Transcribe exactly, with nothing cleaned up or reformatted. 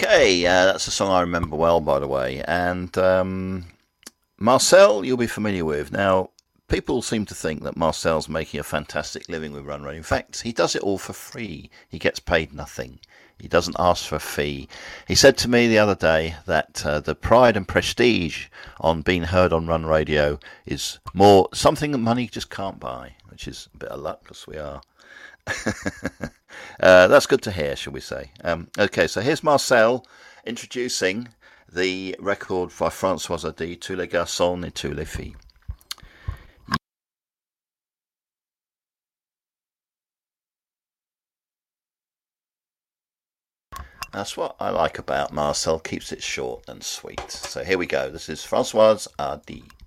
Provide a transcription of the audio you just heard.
Okay, uh, that's a song I remember well, by the way. And um, Marcel, you'll be familiar with. Now, people seem to think that Marcel's making a fantastic living with Run Run. In fact, he does it all for free. He gets paid nothing. He doesn't ask for a fee. He said to me the other day that uh, the pride and prestige on being heard on Run Radio is more something that money just can't buy, which is a bit of luck because we are. uh, that's good to hear, shall we say. Um, okay, so here's Marcel introducing the record by François Hardy, Tous les garçons et toutes les filles. That's what I like about Marcel, keeps it short and sweet. So here we go. This is François Hardy.